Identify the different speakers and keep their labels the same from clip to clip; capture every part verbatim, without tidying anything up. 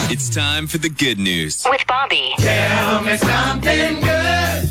Speaker 1: It's time for the good news
Speaker 2: with Bobby.
Speaker 3: Tell me something good.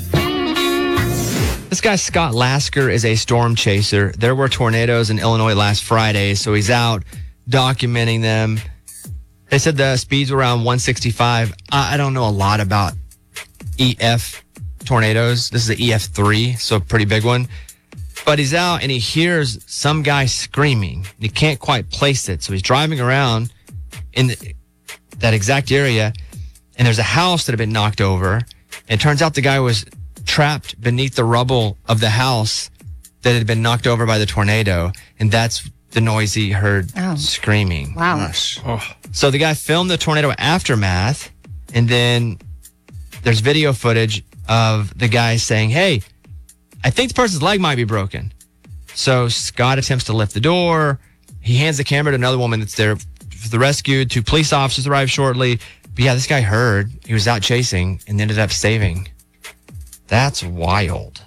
Speaker 4: This guy, Scott Lasker, is a storm chaser. There were tornadoes in Illinois last Friday, so he's out documenting them. They said the speeds were around one sixty-five. I don't know a lot about E F tornadoes. This is an E F three, so a pretty big one. But he's out and he hears some guy screaming. He can't quite place it, so he's driving around in the, that exact area, and there's a house that had been knocked over. And it turns out the guy was trapped beneath the rubble of the house that had been knocked over by the tornado, and that's the noise he heard
Speaker 5: Oh.
Speaker 4: screaming.
Speaker 5: Wow.
Speaker 6: Gosh. Oh.
Speaker 4: So the guy filmed the tornado aftermath, and then there's video footage of the guy saying, hey, I think the person's leg might be broken. So Scott attempts to lift the door. He hands the camera to another woman that's there for the rescue. Two police officers arrive shortly. But yeah, this guy heard. He was out chasing and ended up saving. That's wild.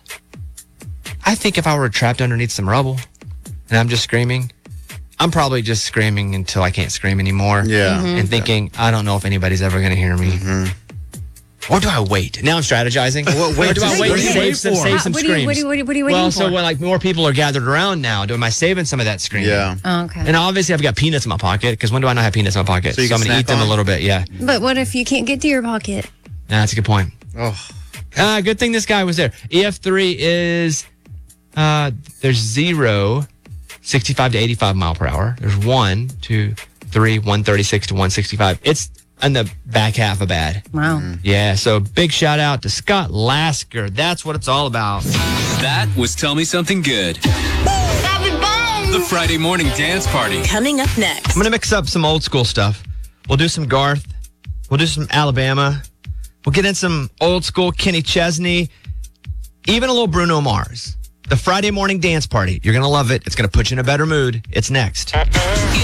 Speaker 4: I think if I were trapped underneath some rubble and I'm just screaming, I'm probably just screaming until I can't scream anymore.
Speaker 6: Yeah.
Speaker 5: Mm-hmm.
Speaker 4: And thinking, I don't know if anybody's ever going to hear me.
Speaker 6: Mm-hmm.
Speaker 4: Or do I wait? Now I'm strategizing.
Speaker 6: What- wait
Speaker 4: or do I
Speaker 6: to-
Speaker 4: wait
Speaker 6: what
Speaker 4: to
Speaker 6: do you
Speaker 4: save
Speaker 6: wait
Speaker 4: some,
Speaker 6: for?
Speaker 4: save
Speaker 5: How-
Speaker 4: some
Speaker 5: what, are you,
Speaker 4: screams?
Speaker 5: what, are you, what, are you, what are you waiting
Speaker 4: well,
Speaker 5: for?
Speaker 4: so when like more people are gathered around now, am I saving some of that screaming?
Speaker 6: Yeah.
Speaker 5: Oh, okay.
Speaker 4: And obviously I've got peanuts in my pocket, because when do I not have peanuts in my pocket?
Speaker 6: So you
Speaker 4: So,
Speaker 6: can
Speaker 4: I'm going to eat
Speaker 6: snack
Speaker 4: them
Speaker 6: on?
Speaker 4: a little bit, yeah.
Speaker 5: But what if you can't get to your pocket?
Speaker 4: Nah, that's a good point.
Speaker 6: Oh.
Speaker 4: Uh, good thing this guy was there. E F three is, uh, there's zero, sixty-five to eighty-five mile per hour. There's one, two, three, one thirty-six to one sixty-five. It's in the back half of bad.
Speaker 5: Wow.
Speaker 4: Yeah, so big shout out to Scott Lasker. That's what it's all about.
Speaker 1: That was Tell Me Something Good. The Friday morning dance party.
Speaker 2: Coming up
Speaker 4: I'm
Speaker 2: next.
Speaker 4: going to mix up some old school stuff. We'll do some Garth. We'll do some Alabama. We'll get in some old school Kenny Chesney. Even a little Bruno Mars. The Friday morning dance party. You're going to love it. It's going to put you in a better mood. It's next.